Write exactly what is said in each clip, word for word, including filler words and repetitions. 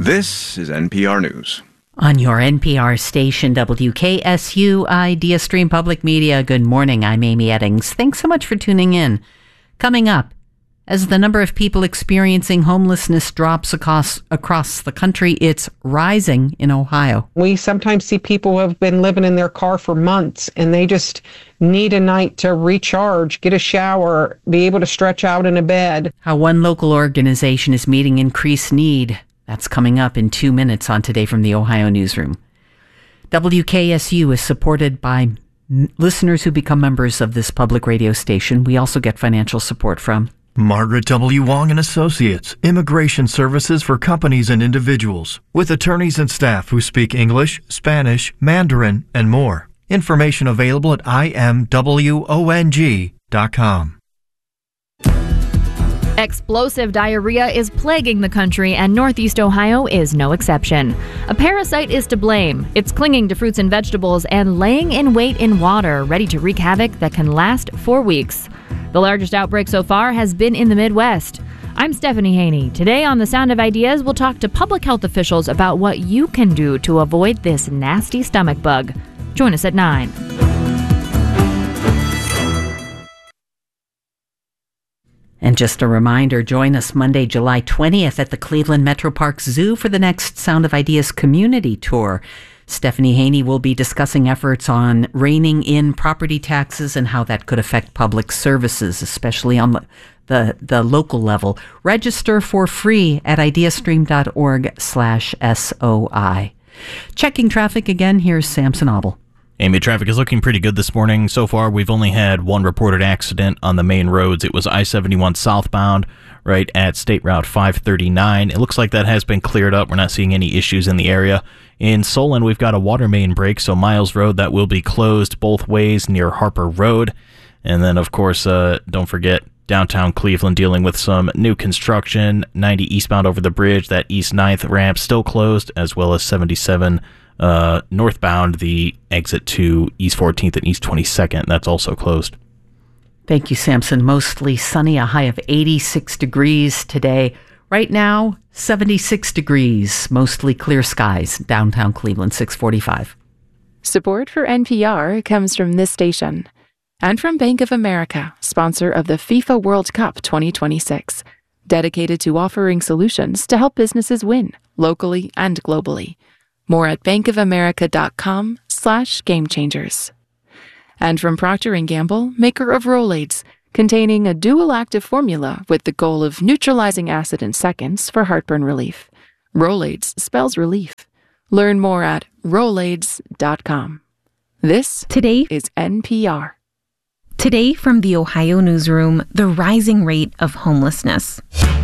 This is N P R News. On your N P R station, W K S U Idea Stream Public Media. Good morning, I'm Amy Eddings. Thanks so much for tuning in. Coming up, as the number of people experiencing homelessness drops across, across the country, it's rising in Ohio. We sometimes see people who have been living in their car for months and they just need a night to recharge, get a shower, be able to stretch out in a bed. How one local organization is meeting increased need. That's coming up in two minutes on Today from the Ohio Newsroom. W K S U is supported by m- listeners who become members of this public radio station. We also get financial support from Margaret W. Wong and Associates, immigration services for companies and individuals, with attorneys and staff who speak English, Spanish, Mandarin, and more. Information available at I M W O N G dot com. Explosive diarrhea is plaguing the country, and Northeast Ohio is no exception. A parasite is to blame. It's clinging to fruits and vegetables and laying in wait in water, ready to wreak havoc that can last for weeks. The largest outbreak so far has been in the Midwest. I'm Stephanie Haney. Today on The Sound of Ideas, we'll talk to public health officials about what you can do to avoid this nasty stomach bug. Join us at nine. And just a reminder, join us Monday, July twentieth at the Cleveland Metro Parks Zoo for the next Sound of Ideas community tour. Stephanie Haney will be discussing efforts on reining in property taxes and how that could affect public services, especially on the, the, the local level. Register for free at ideastream.org slash SOI. Checking traffic again, here's Samson Obel. Amy, traffic is looking pretty good this morning. So far, we've only had one reported accident on the main roads. It was I seventy-one southbound right at State Route five thirty-nine. It looks like that has been cleared up. We're not seeing any issues in the area. In Solon, we've got a water main break, so Miles Road, that will be closed both ways near Harper Road. And then, of course, uh, don't forget downtown Cleveland dealing with some new construction. ninety eastbound over the bridge, that East ninth ramp still closed, as well as seventy-seven Uh, northbound, the exit to East fourteenth and East twenty-second. That's also closed. Thank you, Samson. Mostly sunny, a high of eighty-six degrees today. Right now, seventy-six degrees, mostly clear skies, downtown Cleveland, six forty-five. Support for N P R comes from this station and from Bank of America, sponsor of the FIFA World Cup twenty twenty-six, dedicated to offering solutions to help businesses win locally and globally. More at bankofamerica.com slash game changers. And from Procter and Gamble, maker of Rolaids, containing a dual active formula with the goal of neutralizing acid in seconds for heartburn relief. Rolaids spells relief. Learn more at rolaids dot com. This today is N P R. Today from the Ohio Newsroom, the rising rate of homelessness.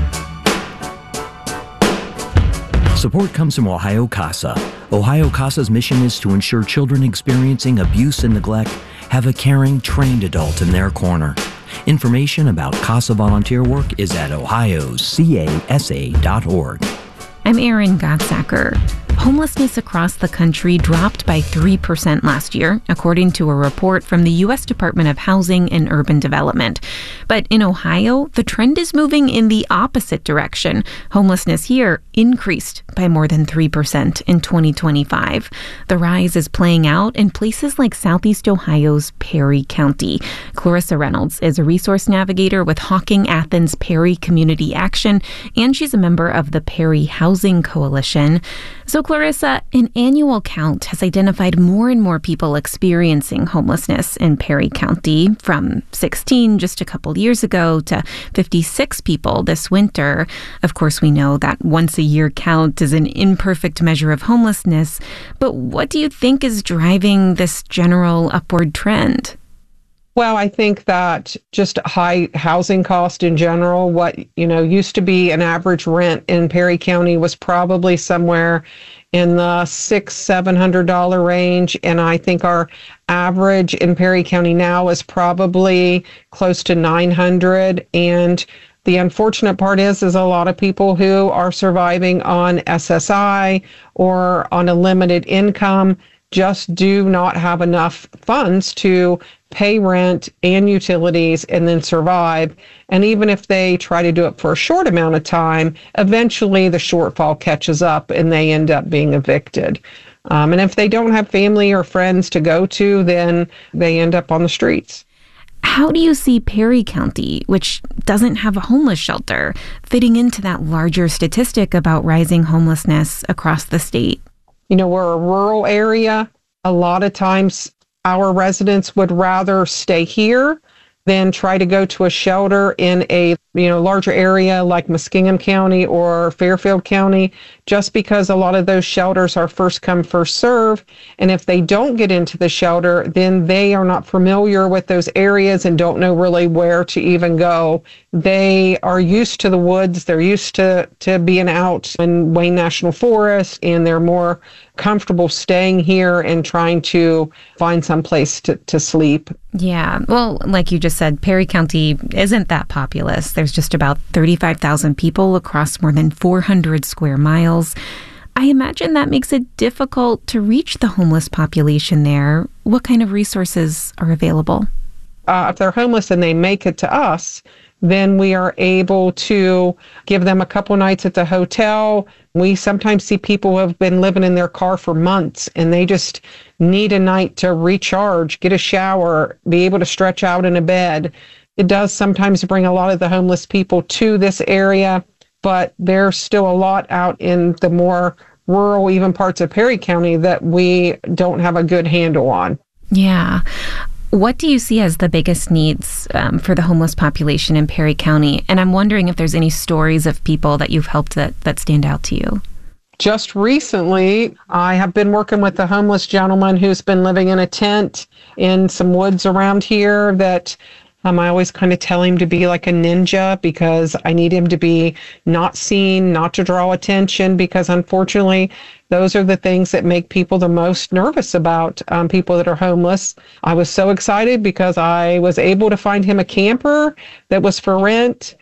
Support comes from Ohio CASA. Ohio CASA's mission is to ensure children experiencing abuse and neglect have a caring, trained adult in their corner. Information about CASA volunteer work is at ohio casa dot org. I'm Erin Gottsacker. Homelessness across the country dropped by three percent last year, according to a report from the U S Department of Housing and Urban Development. But in Ohio, the trend is moving in the opposite direction. Homelessness here increased by more than three percent in twenty twenty-five. The rise is playing out in places like Southeast Ohio's Perry County. Clarissa Reynolds is a resource navigator with Hawking Athens Perry Community Action, and she's a member of the Perry Housing Coalition. So Clarissa, an annual count has identified more and more people experiencing homelessness in Perry County, from sixteen just a couple years ago to fifty-six people this winter. Of course, we know that once-a-year count is an imperfect measure of homelessness, but what do you think is driving this general upward trend? Well, I think that just high housing cost in general, what, you know, used to be an average rent in Perry County was probably somewhere in the six, seven hundred dollar range, and I think our average in Perry County now is probably close to nine hundred. And the unfortunate part is, is a lot of people who are surviving on S S I or on a limited income just do not have enough funds to pay rent and utilities, and then survive. And even if they try to do it for a short amount of time, eventually the shortfall catches up and they end up being evicted. Um, and if they don't have family or friends to go to, then they end up on the streets. How do you see Perry County, which doesn't have a homeless shelter, fitting into that larger statistic about rising homelessness across the state? You know, we're a rural area. A lot of times our residents would rather stay here than try to go to a shelter in a, you know, larger area like Muskingum County or Fairfield County, just because a lot of those shelters are first come, first serve. And if they don't get into the shelter, then they are not familiar with those areas and don't know really where to even go. They are used to the woods. They're used to, to being out in Wayne National Forest, and they're more comfortable staying here and trying to find some place to, to sleep. Yeah. Well, like you just said, Perry County isn't that populous. There's just about thirty-five thousand people across more than four hundred square miles. I imagine that makes it difficult to reach the homeless population there. What kind of resources are available? Uh, if they're homeless and they make it to us, then we are able to give them a couple nights at the hotel. We sometimes see people who have been living in their car for months and they just need a night to recharge, get a shower, be able to stretch out in a bed. It does sometimes bring a lot of the homeless people to this area, but there's still a lot out in the more rural, even parts of Perry County that we don't have a good handle on. Yeah. What do you see as the biggest needs um, for the homeless population in Perry County? And I'm wondering if there's any stories of people that you've helped that, that stand out to you. Just recently, I have been working with a homeless gentleman who's been living in a tent in some woods around here that Um, I always kind of tell him to be like a ninja because I need him to be not seen, not to draw attention, because unfortunately, those are the things that make people the most nervous about um, people that are homeless. I was so excited because I was able to find him a camper that was for rent.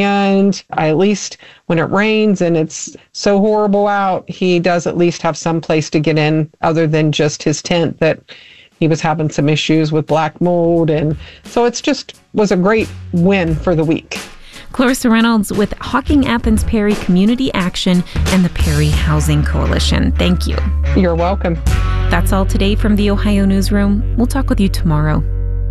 And I, at least when it rains and it's so horrible out, he does at least have some place to get in other than just his tent that he was having some issues with black mold. And so it's just was a great win for the week. Clarissa Reynolds with Hocking Athens Perry Community Action and the Perry Housing Coalition. Thank you. You're welcome. That's all today from the Ohio Newsroom. We'll talk with you tomorrow.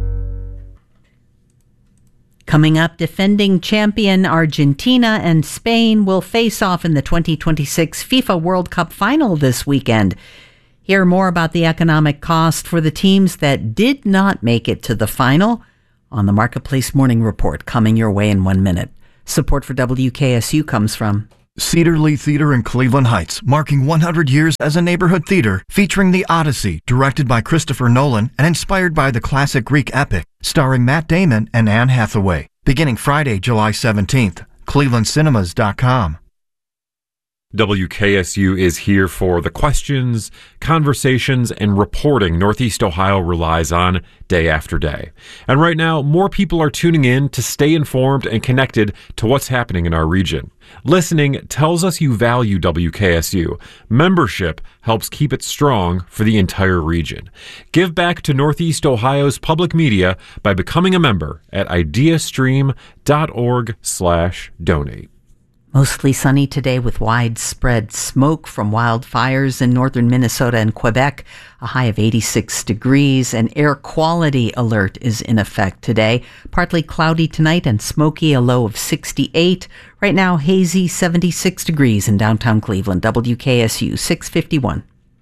Coming up, defending champion Argentina and Spain will face off in the twenty twenty-six FIFA World Cup final this weekend. Hear more about the economic cost for the teams that did not make it to the final on the Marketplace Morning Report, coming your way in one minute. Support for W K S U comes from Cedar Lee Theater in Cleveland Heights, marking one hundred years as a neighborhood theater, featuring The Odyssey, directed by Christopher Nolan and inspired by the classic Greek epic, starring Matt Damon and Anne Hathaway. Beginning Friday, July seventeenth. Cleveland Cinemas dot com. W K S U is here for the questions, conversations, and reporting Northeast Ohio relies on day after day. And right now, more people are tuning in to stay informed and connected to what's happening in our region. Listening tells us you value W K S U. Membership helps keep it strong for the entire region. Give back to Northeast Ohio's public media by becoming a member at ideastream.org slash donate. Mostly sunny today with widespread smoke from wildfires in northern Minnesota and Quebec, a high of eighty-six degrees. An air quality alert is in effect today. Partly cloudy tonight and smoky, a low of sixty-eight. Right now, hazy, seventy-six degrees in downtown Cleveland. W K S U six fifty-one.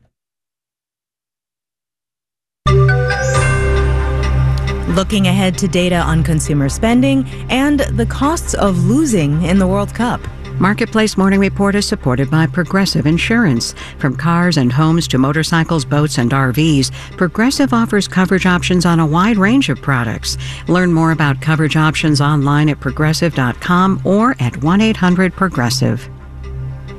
Looking ahead to data on consumer spending and the costs of losing in the World Cup. Marketplace Morning Report is supported by Progressive Insurance. From cars and homes to motorcycles, boats, and R Vs, Progressive offers coverage options on a wide range of products. Learn more about coverage options online at progressive dot com or at one eight hundred progressive.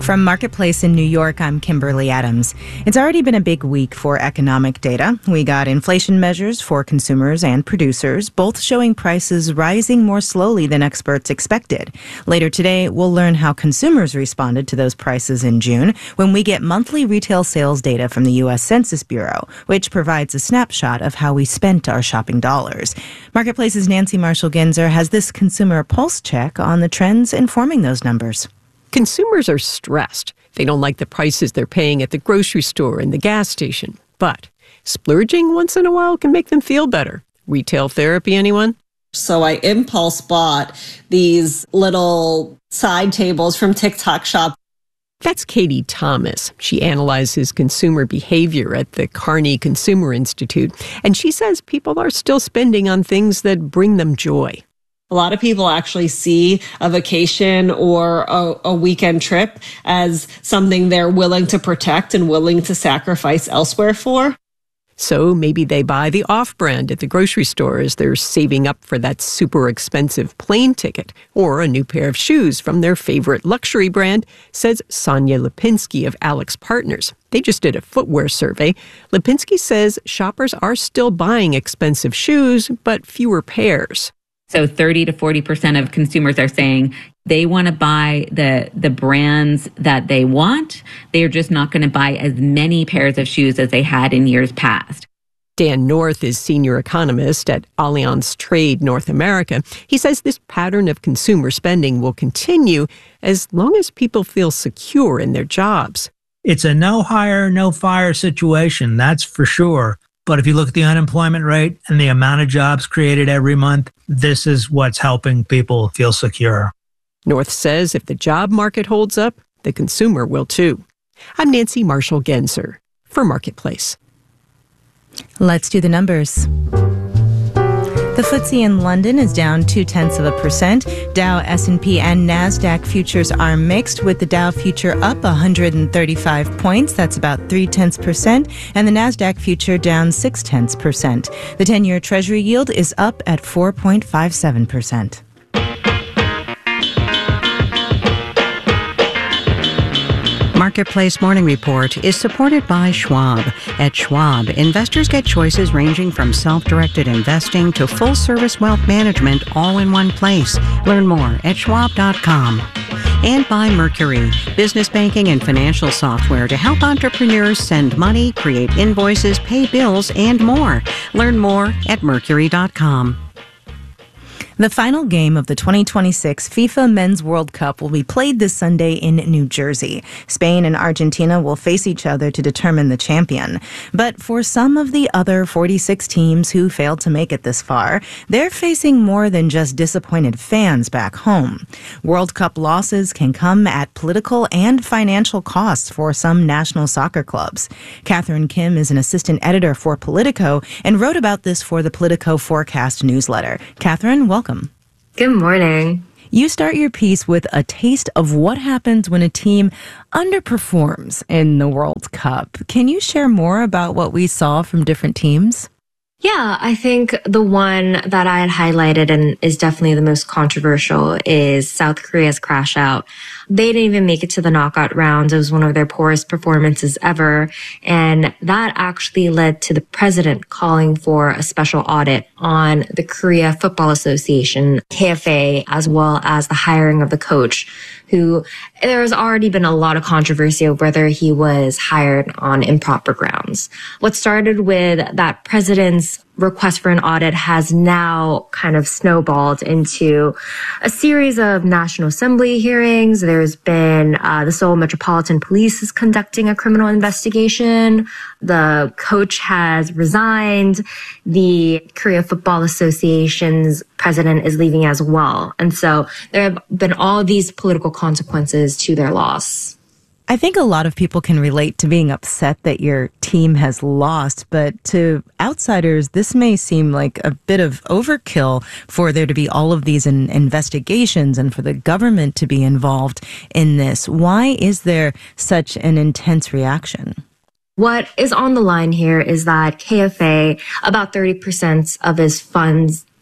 From Marketplace in New York, I'm Kimberly Adams. It's already been a big week for economic data. We got inflation measures for consumers and producers, both showing prices rising more slowly than experts expected. Later today, we'll learn how consumers responded to those prices in June when we get monthly retail sales data from the U S Census Bureau, which provides a snapshot of how we spent our shopping dollars. Marketplace's Nancy Marshall-Genzer has this consumer pulse check on the trends informing those numbers. Consumers are stressed. They don't like the prices they're paying at the grocery store and the gas station. But splurging once in a while can make them feel better. Retail therapy, anyone? So I impulse bought these little side tables from TikTok Shop. That's Katie Thomas. She analyzes consumer behavior at the Carney Consumer Institute. And she says people are still spending on things that bring them joy. A lot of people actually see a vacation or a, a weekend trip as something they're willing to protect and willing to sacrifice elsewhere for. So maybe they buy the off-brand at the grocery store as they're saving up for that super expensive plane ticket, or a new pair of shoes from their favorite luxury brand, says Sonia Lipinski of Alex Partners. They just did a footwear survey. Lipinski says shoppers are still buying expensive shoes, but fewer pairs. So thirty to forty percent of consumers are saying they want to buy the the brands that they want. They're just not going to buy as many pairs of shoes as they had in years past. Dan North is senior economist at Allianz Trade North America. He says this pattern of consumer spending will continue as long as people feel secure in their jobs. It's a no hire, no fire situation, that's for sure. But if you look at the unemployment rate and the amount of jobs created every month, this is what's helping people feel secure. North says if the job market holds up, the consumer will too. I'm Nancy Marshall-Genzer for Marketplace. Let's do the numbers. The F T S E in London is down two-tenths of a percent. Dow, S and P, and NASDAQ futures are mixed, with the Dow future up one hundred thirty-five points. That's about three-tenths percent. And the NASDAQ future down six-tenths percent. The ten-year Treasury yield is up at four point five seven percent. Marketplace Morning Report is supported by Schwab. At Schwab, investors get choices ranging from self-directed investing to full-service wealth management all in one place. Learn more at schwab dot com. And by Mercury, business banking and financial software to help entrepreneurs send money, create invoices, pay bills, and more. Learn more at mercury dot com. The final game of the twenty twenty-six FIFA Men's World Cup will be played this Sunday in New Jersey. Spain and Argentina will face each other to determine the champion. But for some of the other forty-six teams who failed to make it this far, they're facing more than just disappointed fans back home. World Cup losses can come at political and financial costs for some national soccer clubs. Catherine Kim is an assistant editor for Politico and wrote about this for the Politico Forecast newsletter. Catherine, welcome. Good morning. You start your piece with a taste of what happens when a team underperforms in the World Cup. Can you share more about what we saw from different teams? Yeah, I think the one that I had highlighted and is definitely the most controversial is South Korea's crash out. They didn't even make it to the knockout rounds. It was one of their poorest performances ever. And that actually led to the president calling for a special audit on the Korea Football Association, K F A, as well as the hiring of the coach, who there has already been a lot of controversy over whether he was hired on improper grounds. What started with that president's request for an audit has now kind of snowballed into a series of National Assembly hearings. There's been uh, the Seoul Metropolitan Police is conducting a criminal investigation. The coach has resigned. The Korea Football Association's president is leaving as well. And so there have been all these political consequences to their loss. I think a lot of people can relate to being upset that your team has lost, but to outsiders, this may seem like a bit of overkill for there to be all of these in investigations and for the government to be involved in this. Why is there such an intense reaction? What is on the line here is that K F A, about thirty percent of his funds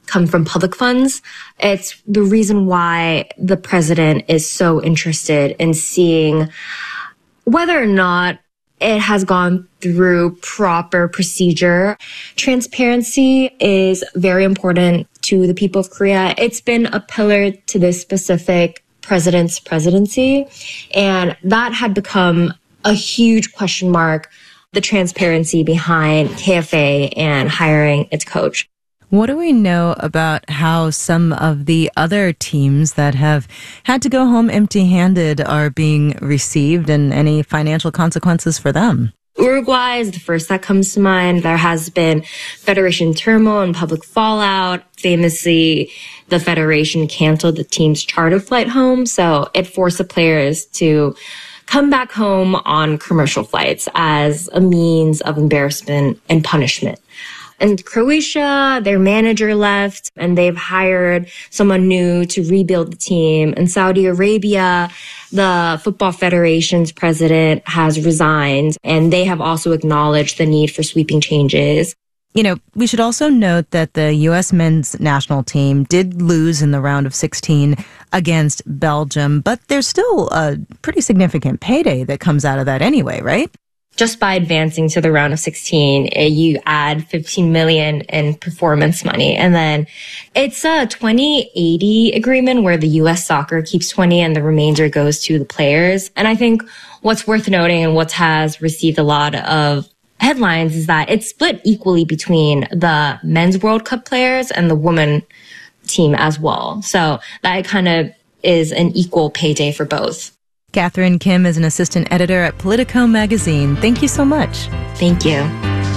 come from public funds. It's the reason why the president is so interested in seeing whether or not it has gone through proper procedure. Transparency is very important to the people of Korea. It's been a pillar to this specific president's presidency, and that had become a huge question mark, the transparency behind K F A and hiring its coach. What do we know about how some of the other teams that have had to go home empty-handed are being received, and any financial consequences for them? Uruguay is the first that comes to mind. There has been federation turmoil and public fallout. Famously, the federation canceled the team's charter flight home, so it forced the players to come back home on commercial flights as a means of embarrassment and punishment. And Croatia, their manager left, and they've hired someone new to rebuild the team. In Saudi Arabia, the Football Federation's president has resigned, and they have also acknowledged the need for sweeping changes. You know, we should also note that the U S men's national team did lose in the round of sixteen against Belgium, but there's still a pretty significant payday that comes out of that anyway, right? Just by advancing to the round of sixteen, you add fifteen million in performance money. And then it's a twenty eighty agreement where the U S soccer keeps twenty and the remainder goes to the players. And I think what's worth noting and what has received a lot of headlines is that it's split equally between the men's World Cup players and the women team as well. So that kind of is an equal payday for both. Catherine Kim is an assistant editor at Politico magazine. Thank you so much. Thank you.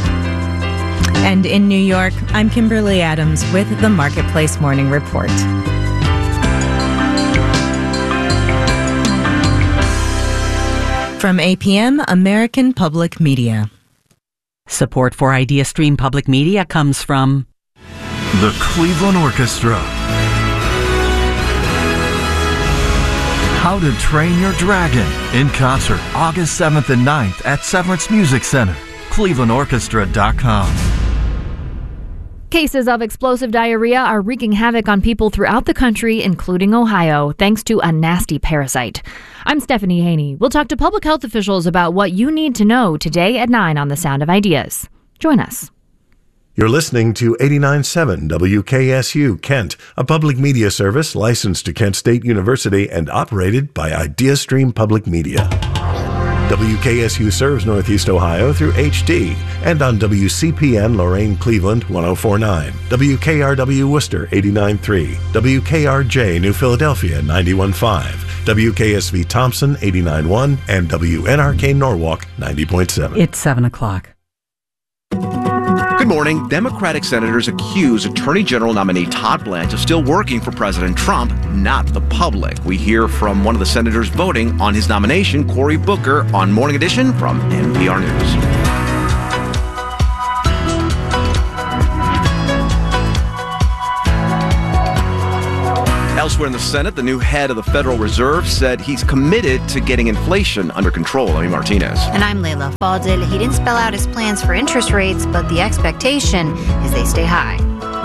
And in New York, I'm Kimberly Adams with the Marketplace Morning Report. From A P M, American Public Media. Support for IdeaStream Public Media comes from the Cleveland Orchestra. How to Train Your Dragon in concert August seventh and ninth at Severance Music Center. Cleveland Orchestra dot com. Cases of explosive diarrhea are wreaking havoc on people throughout the country, including Ohio, thanks to a nasty parasite. I'm Stephanie Haney. We'll talk to public health officials about what you need to know today at nine on The Sound of Ideas. Join us. You're listening to eighty-nine point seven W K S U Kent, a public media service licensed to Kent State University and operated by IdeaStream Public Media. W K S U serves Northeast Ohio through H D and on W C P N Lorain Cleveland one oh four point nine, W K R W Worcester eighty-nine point three, W K R J New Philadelphia ninety-one point five, W K S V Thompson eighty-nine point one, and W N R K Norwalk ninety point seven. It's seven o'clock. Good morning. Democratic senators accuse Attorney General nominee Todd Blanche of still working for President Trump, not the public. We hear from one of the senators voting on his nomination, Cory Booker, on Morning Edition from N P R News. Elsewhere in the Senate, the new head of the Federal Reserve said he's committed to getting inflation under control. Amy Martinez. And I'm Layla Faldil. He didn't spell out his plans for interest rates, but the expectation is they stay high.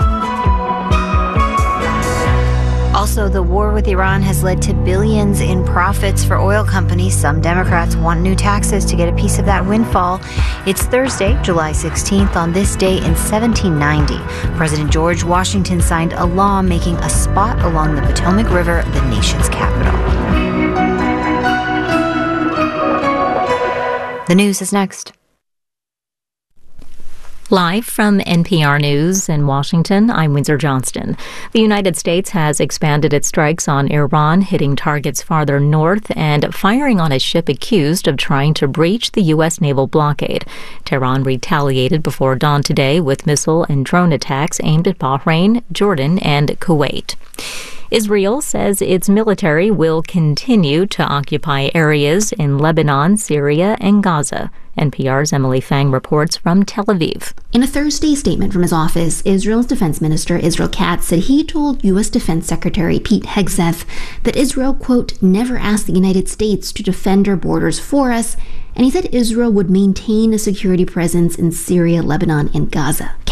Also, the war with Iran has led to billions in profits for oil companies. Some Democrats want new taxes to get a piece of that windfall. It's Thursday, July sixteenth. On this day in seventeen ninety, President George Washington signed a law making a spot along the Potomac River the nation's capital. The news is next. Live from N P R News in Washington, I'm Windsor Johnston. The United States has expanded its strikes on Iran, hitting targets farther north and firing on a ship accused of trying to breach the U S naval blockade. Tehran retaliated before dawn today with missile and drone attacks aimed at Bahrain, Jordan, and Kuwait. Israel says its military will continue to occupy areas in Lebanon, Syria, and Gaza. N P R's Emily Fang reports from Tel Aviv. In a Thursday statement from his office, Israel's defense minister Israel Katz said he told U S Defense Secretary Pete Hegseth that Israel, quote, never asked the United States to defend our borders for us, and he said Israel would maintain a security presence in Syria, Lebanon, and Gaza.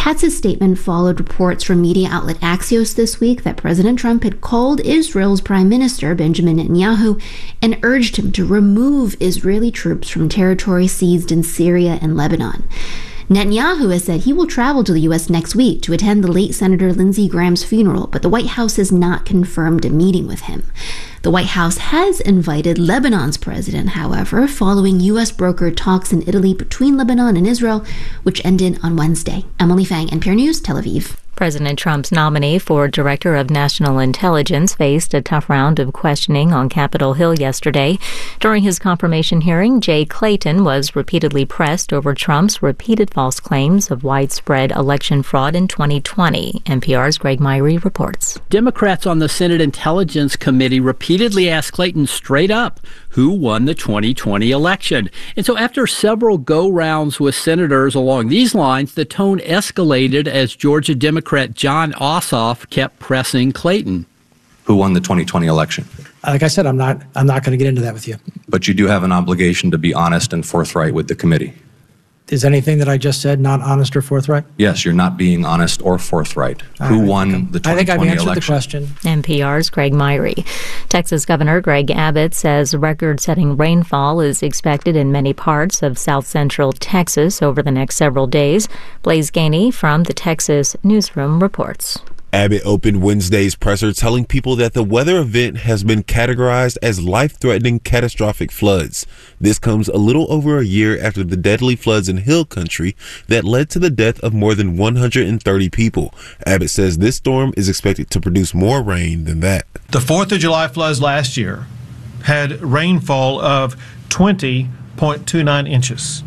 Katz's statement followed reports from media outlet Axios this week that President Trump had called Israel's Prime Minister Benjamin Netanyahu and urged him to remove Israeli troops from territory seized in Syria and Lebanon. Netanyahu has said he will travel to the U S next week to attend the late Senator Lindsey Graham's funeral, but the White House has not confirmed a meeting with him. The White House has invited Lebanon's president, however, following U S brokered talks in Italy between Lebanon and Israel, which ended on Wednesday. Emily Fang, N P R News, Tel Aviv. President Trump's nominee for Director of National Intelligence faced a tough round of questioning on Capitol Hill yesterday. During his confirmation hearing, Jay Clayton was repeatedly pressed over Trump's repeated false claims of widespread election fraud in twenty twenty. N P R's Greg Myrie reports. Democrats on the Senate Intelligence Committee repeatedly asked Clayton straight up who won the twenty twenty election. And so after several go-rounds with senators along these lines, the tone escalated as Georgia Democrat John Ossoff kept pressing Clayton. Who won the twenty twenty election? Like I said, I'm not I'm not going to get into that with you. But you do have an obligation to be honest and forthright with the committee. Is anything that I just said not honest or forthright? Yes, you're not being honest or forthright. I Who won the twenty twenty election? I think I've answered election? the question. N P R's Greg Myrie. Texas Governor Greg Abbott says record-setting rainfall is expected in many parts of south-central Texas over the next several days. Blaise Gainey from the Texas Newsroom reports. Abbott opened Wednesday's presser telling people that the weather event has been categorized as life-threatening catastrophic floods. This comes a little over a year after the deadly floods in Hill Country that led to the death of more than one hundred thirty people. Abbott says this storm is expected to produce more rain than that. The fourth of July floods last year had rainfall of twenty point two nine inches.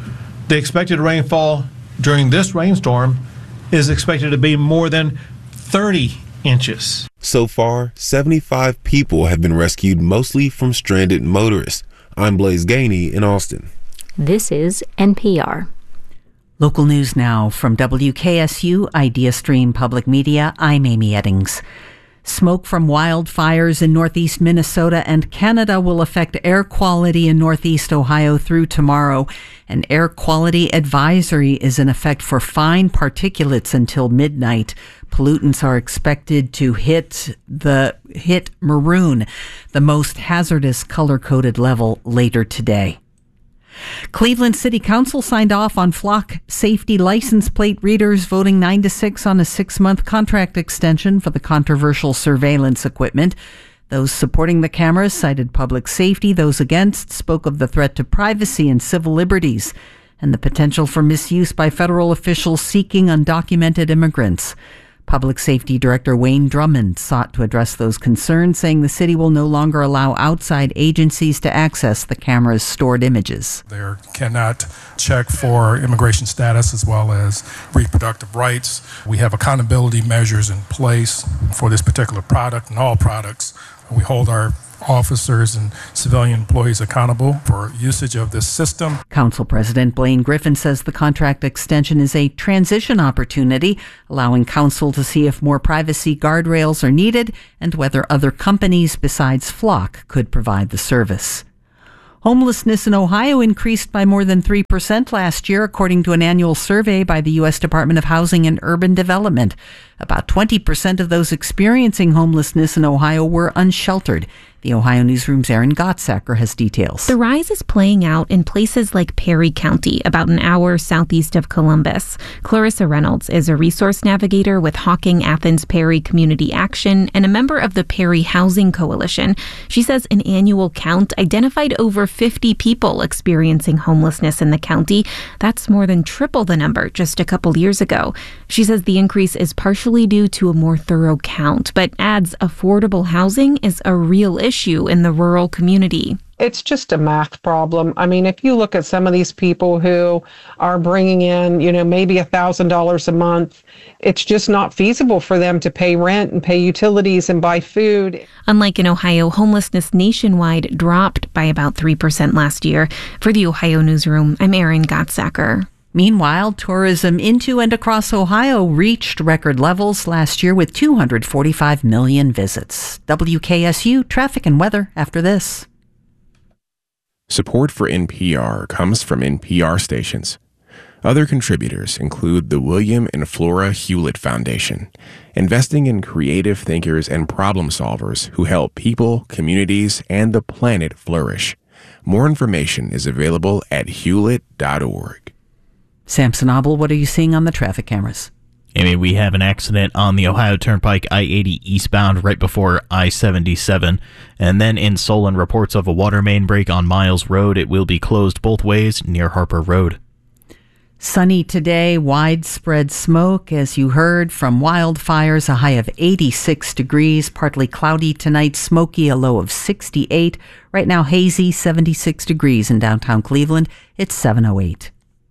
The expected rainfall during this rainstorm is expected to be more than thirty inches. So far, seventy-five people have been rescued, mostly from stranded motorists. I'm Blaise Gainey in Austin. This is N P R. Local news now from W K S U IdeaStream Public Media. I'm Amy Eddings. Smoke from wildfires in northeast Minnesota and Canada will affect air quality in northeast Ohio through tomorrow. An air quality advisory is in effect for fine particulates until midnight. Pollutants are expected to hit the hit maroon, the most hazardous color-coded level, later today. Cleveland City Council signed off on Flock safety license plate readers, voting nine to six on a six-month contract extension for the controversial surveillance equipment. Those supporting the cameras cited public safety. Those against spoke of the threat to privacy and civil liberties and the potential for misuse by federal officials seeking undocumented immigrants. Public Safety Director Wayne Drummond sought to address those concerns, saying the city will no longer allow outside agencies to access the camera's stored images. They cannot check for immigration status as well as reproductive rights. We have accountability measures in place for this particular product and all products. We hold our officers and civilian employees accountable for usage of this system. Council President Blaine Griffin says the contract extension is a transition opportunity, allowing council to see if more privacy guardrails are needed and whether other companies besides Flock could provide the service. Homelessness in Ohio increased by more than three percent last year, according to an annual survey by the U S Department of Housing and Urban Development. About twenty percent of those experiencing homelessness in Ohio were unsheltered. The Ohio Newsroom's Aaron Gottsacker has details. The rise is playing out in places like Perry County, about an hour southeast of Columbus. Clarissa Reynolds is a resource navigator with Hocking Athens Perry Community Action and a member of the Perry Housing Coalition. She says an annual count identified over fifty people experiencing homelessness in the county. That's more than triple the number just a couple years ago. She says the increase is partially due to a more thorough count, but adds affordable housing is a real issue issue in the rural community. It's just a math problem. I mean, if you look at some of these people who are bringing in, you know, maybe one thousand dollars a month, it's just not feasible for them to pay rent and pay utilities and buy food. Unlike in Ohio, homelessness nationwide dropped by about three percent last year. For the Ohio Newsroom, I'm Aaron Gottsacker. Meanwhile, tourism into and across Ohio reached record levels last year with two hundred forty-five million visits. W K S U traffic and weather after this. Support for N P R comes from N P R stations. Other contributors include the William and Flora Hewlett Foundation, investing in creative thinkers and problem solvers who help people, communities, and the planet flourish. More information is available at hewlett dot org. Sam Sanabel, what are you seeing on the traffic cameras? Amy, we have an accident on the Ohio Turnpike I eighty eastbound right before I seventy-seven. And then in Solon, reports of a water main break on Miles Road. It will be closed both ways near Harper Road. Sunny today, widespread smoke, as you heard, from wildfires, a high of eighty-six degrees, partly cloudy tonight, smoky, a low of sixty-eight. Right now, hazy, seventy-six degrees in downtown Cleveland. It's seven oh eight.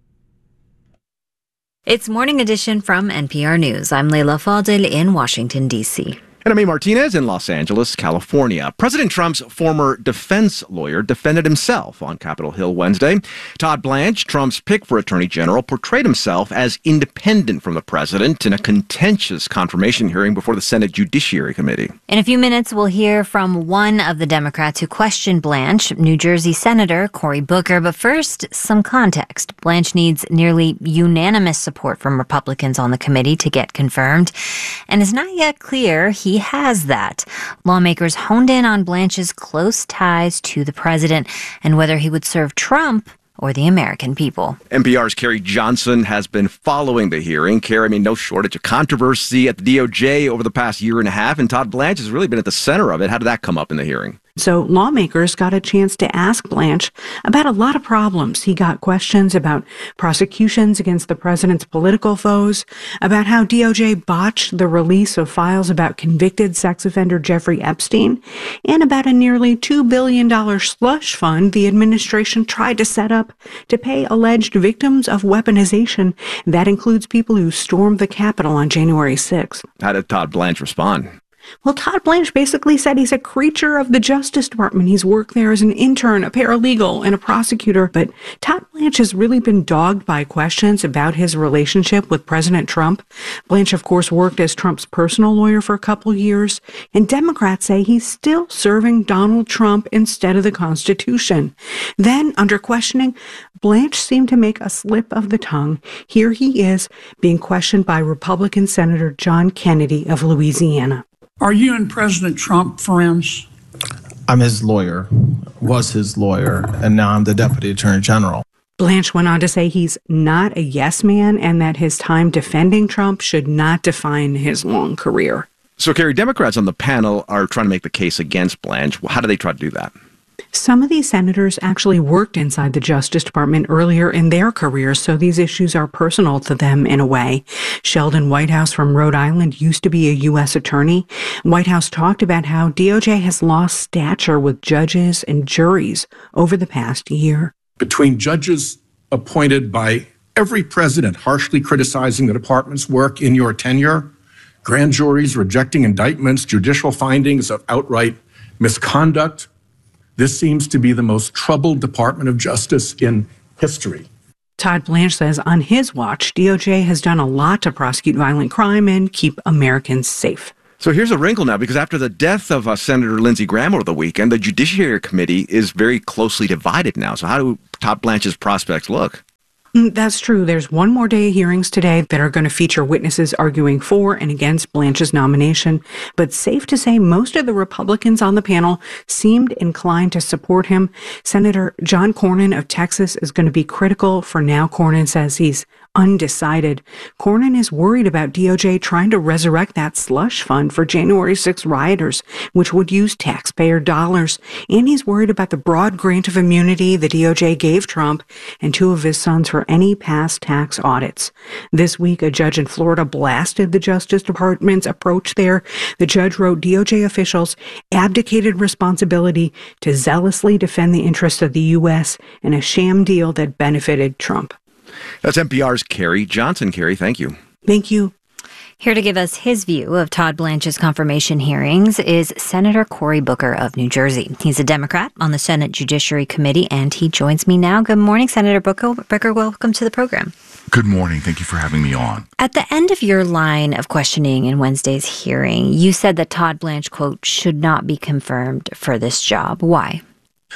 It's Morning Edition from N P R News. I'm Leila Fadel in Washington, D C And I'm A. Martinez in Los Angeles, California. President Trump's former defense lawyer defended himself on Capitol Hill Wednesday. Todd Blanche, Trump's pick for attorney general, portrayed himself as independent from the president in a contentious confirmation hearing before the Senate Judiciary Committee. In a few minutes, we'll hear from one of the Democrats who questioned Blanche, New Jersey Senator Cory Booker. But first, some context. Blanche needs nearly unanimous support from Republicans on the committee to get confirmed, and it's not yet clear he has that. Lawmakers honed in on Blanche's close ties to the president and whether he would serve Trump or the American people. N P R's Carrie Johnson has been following the hearing. Carrie, I mean, no shortage of controversy at the D O J over the past year and a half, and Todd Blanche has really been at the center of it. How did that come up in the hearing? So lawmakers got a chance to ask Blanche about a lot of problems. He got questions about prosecutions against the president's political foes, about how D O J botched the release of files about convicted sex offender Jeffrey Epstein, and about a nearly two billion dollars slush fund the administration tried to set up to pay alleged victims of weaponization. That includes people who stormed the Capitol on January sixth. How did Todd Blanche respond? Well, Todd Blanche basically said he's a creature of the Justice Department. He's worked there as an intern, a paralegal, and a prosecutor. But Todd Blanche has really been dogged by questions about his relationship with President Trump. Blanche, of course, worked as Trump's personal lawyer for a couple years. And Democrats say he's still serving Donald Trump instead of the Constitution. Then, under questioning, Blanche seemed to make a slip of the tongue. Here he is being questioned by Republican Senator John Kennedy of Louisiana. Are you and President Trump friends? I'm his lawyer, was his lawyer, and now I'm the Deputy Attorney General. Blanche went on to say he's not a yes man and that his time defending Trump should not define his long career. So, Carrie, Democrats on the panel are trying to make the case against Blanche. How do they try to do that? Some of these senators actually worked inside the Justice Department earlier in their careers, so these issues are personal to them in a way. Sheldon Whitehouse from Rhode Island used to be a U S attorney. Whitehouse talked about how D O J has lost stature with judges and juries over the past year. Between judges appointed by every president harshly criticizing the department's work in your tenure, grand juries rejecting indictments, judicial findings of outright misconduct, this seems to be the most troubled Department of Justice in history. Todd Blanche says on his watch, D O J has done a lot to prosecute violent crime and keep Americans safe. So here's a wrinkle now, because after the death of uh, Senator Lindsey Graham over the weekend, the Judiciary Committee is very closely divided now. So how do Todd Blanche's prospects look? That's true. There's one more day of hearings today that are going to feature witnesses arguing for and against Blanche's nomination. But safe to say, most of the Republicans on the panel seemed inclined to support him. Senator John Cornyn of Texas is going to be critical. For now, Cornyn says he's undecided. Cornyn is worried about D O J trying to resurrect that slush fund for January sixth rioters, which would use taxpayer dollars. And he's worried about the broad grant of immunity the D O J gave Trump and two of his sons for any past tax audits. This week, a judge in Florida blasted the Justice Department's approach there. The judge wrote D O J officials abdicated responsibility to zealously defend the interests of the U S in a sham deal that benefited Trump. That's N P R's Carrie Johnson. Carrie, thank you. Thank you. Here to give us his view of Todd Blanche's confirmation hearings is Senator Cory Booker of New Jersey. He's a Democrat on the Senate Judiciary Committee, and he joins me now. Good morning, Senator Booker. Booker, welcome to the program. Good morning. Thank you for having me on. At the end of your line of questioning in Wednesday's hearing, you said that Todd Blanche, quote, should not be confirmed for this job. Why?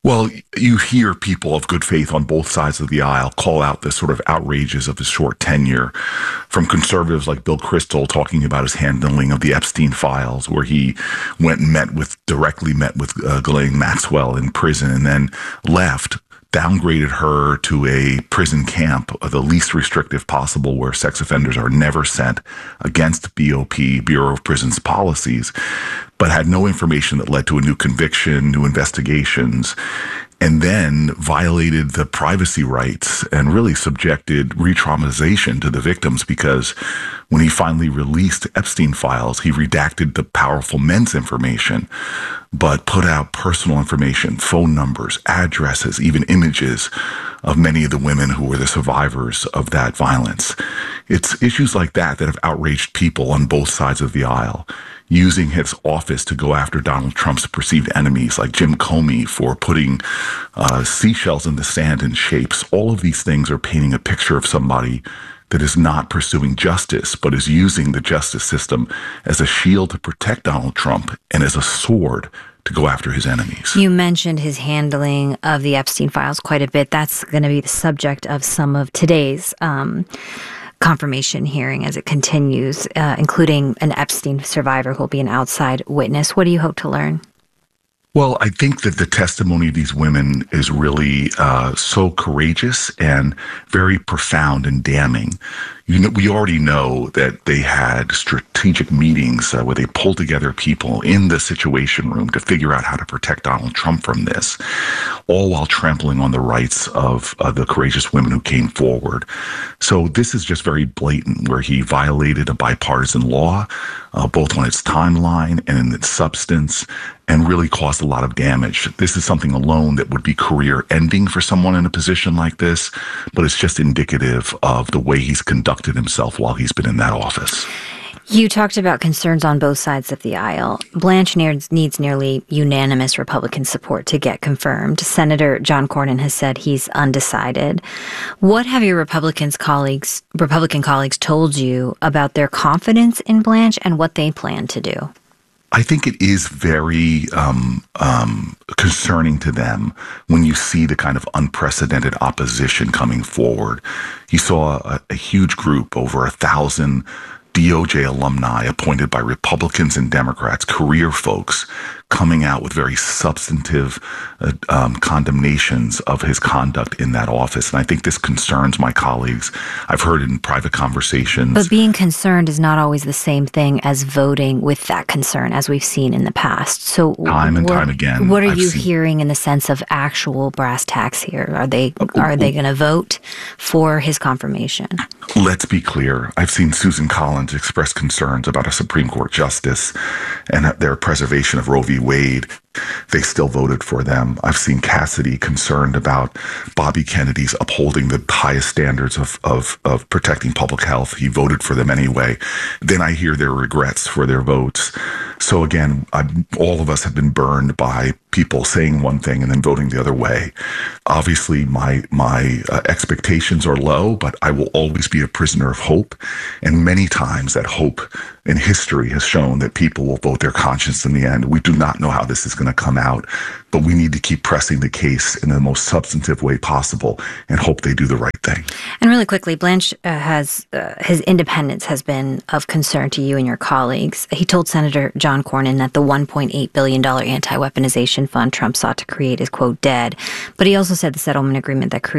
Well, you hear people of good faith on both sides of the aisle call out the sort of outrages of his short tenure, from conservatives like Bill Kristol talking about his handling of the Epstein files, where he went and met with, directly met with uh, Ghislaine Maxwell in prison and then left, downgraded her to a prison camp, the least restrictive possible, where sex offenders are never sent, against B O P, Bureau of Prisons policies, but had no information that led to a new conviction, new investigations, and then violated the privacy rights and really subjected re-traumatization to the victims, because when he finally released Epstein files, he redacted the powerful men's information, but put out personal information, phone numbers, addresses, even images of many of the women who were the survivors of that violence. It's issues like that that have outraged people on both sides of the aisle, using his office to go after Donald Trump's perceived enemies like Jim Comey for putting uh, seashells in the sand in shapes. All of these things are painting a picture of somebody that is not pursuing justice, but is using the justice system as a shield to protect Donald Trump and as a sword to go after his enemies. You mentioned his handling of the Epstein files quite a bit. That's going to be the subject of some of today's um, confirmation hearing as it continues, uh, including an Epstein survivor who will be an outside witness. What do you hope to learn? Well, I think that the testimony of these women is really uh, so courageous and very profound and damning. You know, we already know that they had strategic meetings uh, where they pulled together people in the Situation Room to figure out how to protect Donald Trump from this, all while trampling on the rights of uh, the courageous women who came forward. So this is just very blatant, where he violated a bipartisan law, uh, both on its timeline and in its substance, and really caused a lot of damage. This is something alone that would be career-ending for someone in a position like this, but it's just indicative of the way he's conducted himself while he's been in that office. You talked about concerns on both sides of the aisle. Blanche needs, needs nearly unanimous Republican support to get confirmed. Senator John Cornyn has said he's undecided. What have your Republicans colleagues, Republican colleagues told you about their confidence in Blanche and what they plan to do? I think it is very um, um, concerning to them when you see the kind of unprecedented opposition coming forward. You saw a, a huge group, over a thousand D O J alumni appointed by Republicans and Democrats, career folks, coming out with very substantive uh, um, condemnations of his conduct in that office. And I think this concerns my colleagues. I've heard it in private conversations. But being concerned is not always the same thing as voting with that concern, as we've seen in the past. So time and what, time again, what are I've you seen... hearing in the sense of actual brass tacks here? Are they are they going to vote for his confirmation? Let's be clear. I've seen Susan Collins express concerns about a Supreme Court justice and their preservation of Roe v. Wade. They still voted for them. I've seen Cassidy concerned about Bobby Kennedy's upholding the highest standards of, of, of protecting public health. He voted for them anyway. Then I hear their regrets for their votes. So again, I'm, all of us have been burned by people saying one thing and then voting the other way. Obviously, my my uh, expectations are low, but I will always be a prisoner of hope. And many times that hope in history has shown that people will vote their conscience in the end. We do not know how this is going to come out, but we need to keep pressing the case in the most substantive way possible and hope they do the right thing. And really quickly, Blanche uh, has, uh, his independence has been of concern to you and your colleagues. He told Senator John Cornyn that the one point eight billion dollars anti-weaponization fund Trump sought to create is, quote, dead. But he also said the settlement agreement that created